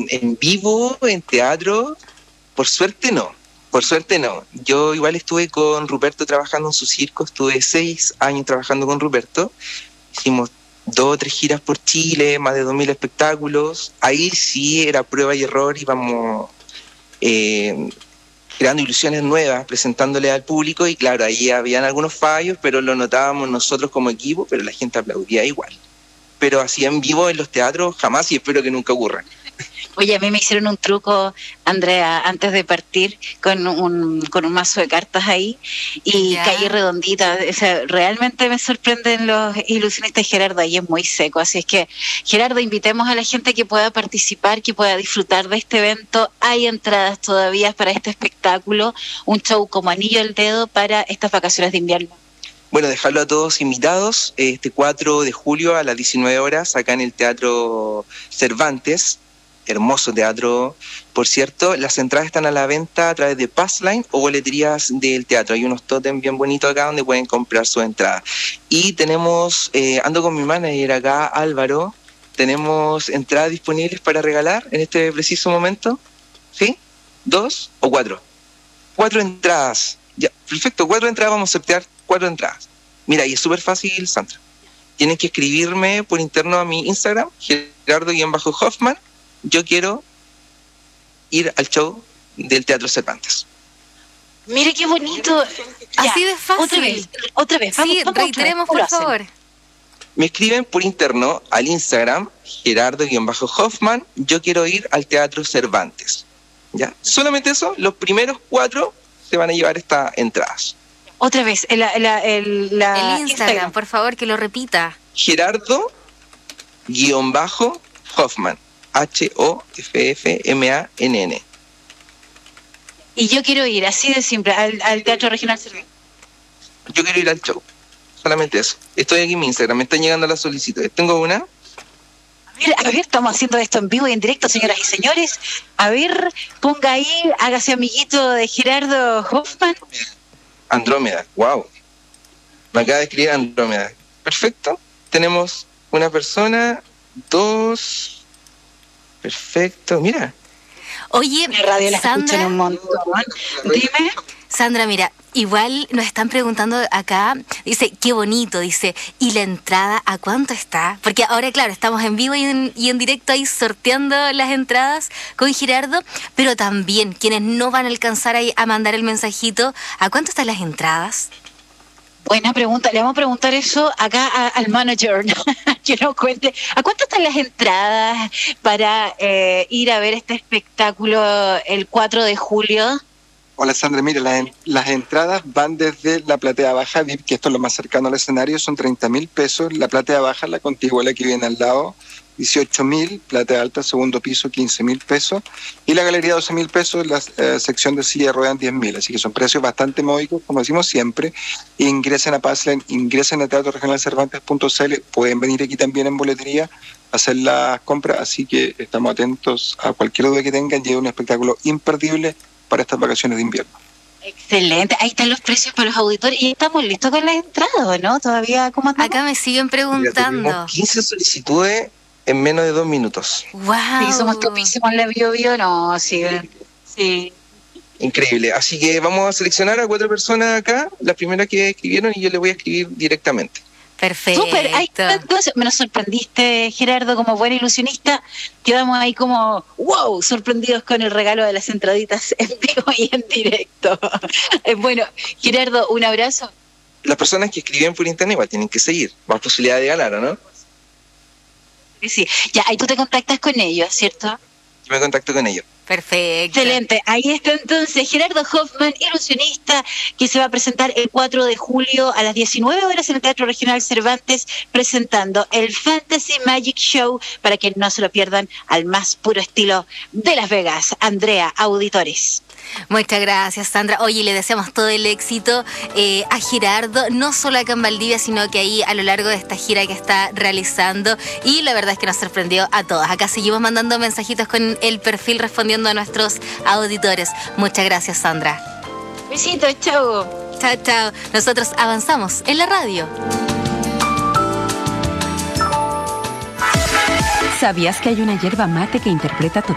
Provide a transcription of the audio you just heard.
en vivo, en teatro, por suerte no. Por suerte no. Yo igual estuve con Ruperto trabajando en su circo, estuve 6 años trabajando con Ruperto. Hicimos 2 o 3 giras por Chile, más de 2000 espectáculos. Ahí sí era prueba y error, íbamos creando ilusiones nuevas, presentándole al público, y claro, ahí habían algunos fallos, pero lo notábamos nosotros como equipo, pero la gente aplaudía igual. Pero así en vivo en los teatros jamás, y espero que nunca ocurra. Oye, a mí me hicieron un truco, Andrea, antes de partir con un mazo de cartas ahí y caí redondita. O sea, realmente me sorprenden los ilusionistas. Gerardo ahí es muy seco, así es que, Gerardo, invitemos a la gente que pueda participar, que pueda disfrutar de este evento. Hay entradas todavía para este espectáculo, un show como anillo al dedo para estas vacaciones de invierno. Bueno, dejarlo a todos invitados este 4 de julio a las 19 horas acá en el Teatro Cervantes. Hermoso teatro, por cierto. Las entradas están a la venta a través de Passline o boleterías del teatro. Hay unos tótem bien bonitos acá donde pueden comprar su entrada. Y tenemos, ando con mi manager acá, Álvaro, tenemos entradas disponibles para regalar en este preciso momento. ¿Sí? 2 o 4. 4 entradas. Ya, perfecto, 4 entradas, vamos a sortear 4 entradas. Mira, y es súper fácil, Sandra. Tienes que escribirme por interno a mi Instagram, Gerardo-Hoffman. Yo quiero ir al show del Teatro Cervantes. Mire qué bonito. Así de fácil. Otra vez. Sí, reiteremos, por favor. Me escriben por interno al Instagram, Gerardo-Hoffman. Yo quiero ir al Teatro Cervantes. ¿Ya? Solamente eso, los primeros 4 se van a llevar estas entradas. Otra vez, el Instagram, por favor, que lo repita. Gerardo-Hoffman. Hoffmann. Y yo quiero ir, así de simple, al Teatro Regional Cervantes. Yo quiero ir al show. Solamente eso. Estoy aquí en mi Instagram, me están llegando las solicitudes. Tengo una. A ver, estamos haciendo esto en vivo y en directo, señoras y señores. A ver, ponga ahí, hágase amiguito de Gerardo Hoffman. Andrómeda, wow. Me acaba de escribir Andrómeda. Perfecto. Tenemos una persona, 2. Perfecto, mira. Oye, la radio la Sandra, escuchan un montón. Dime. Sandra, mira, igual nos están preguntando acá, dice, qué bonito, dice, ¿y la entrada a cuánto está? Porque ahora, claro, estamos en vivo y en directo ahí sorteando las entradas con Gerardo, pero también quienes no van a alcanzar ahí a mandar el mensajito, ¿a cuánto están las entradas? Buena pregunta, le vamos a preguntar eso acá al manager, que nos cuente, ¿a cuánto están las entradas para ir a ver este espectáculo el 4 de julio? Hola Sandra, mira, las entradas van desde la platea baja VIP, que esto es lo más cercano al escenario, son 30.000 pesos, la platea baja, la contigua, la que viene al lado, 18.000, platea alta, segundo piso, 15.000 pesos, y la galería 12.000 pesos, la sección de silla de ruedas 10.000, así que son precios bastante módicos, como decimos siempre. Ingresen a Passline, ingresen a teatroregionalcervantes.cl, pueden venir aquí también en boletería a hacer las compras, así que estamos atentos a cualquier duda que tengan, llega un espectáculo imperdible para estas vacaciones de invierno. Excelente, ahí están los precios para los auditores y estamos listos con las entradas, ¿no? Todavía, ¿cómo andamos? Acá me siguen preguntando. Mira, 15 solicitudes en menos de 2 minutos. ¡Wow! Sí, somos topísimos en la Bio, no, sí. Increíble, así que vamos a seleccionar a 4 personas acá, las primeras que escribieron, y yo les voy a escribir directamente. Perfecto. Súper, entonces me nos sorprendiste, Gerardo, como buen ilusionista. Quedamos ahí como, wow, sorprendidos con el regalo de las entraditas en vivo y en directo. Bueno, Gerardo, un abrazo. Las personas que escriben por internet igual tienen que seguir, más posibilidad de ganar, ¿o no? Sí, ya, ahí tú te contactas con ellos, ¿cierto? Yo me contacto con ellos. Perfecto. Excelente. Ahí está entonces Gerardo Hoffman, ilusionista, que se va a presentar el 4 de julio a las 19 horas en el Teatro Regional Cervantes, presentando el Fantasy Magic Show para que no se lo pierdan, al más puro estilo de Las Vegas. Andrea, auditores. Muchas gracias, Sandra. Oye, le deseamos todo el éxito a Gerardo, no solo acá en Valdivia, sino que ahí a lo largo de esta gira que está realizando. Y la verdad es que nos sorprendió a todos. Acá seguimos mandando mensajitos con el perfil respondiendo a nuestros auditores. Muchas gracias, Sandra. Besitos, chao. Chao, chao. Nosotros avanzamos en la radio. ¿Sabías que hay una yerba mate que interpreta tu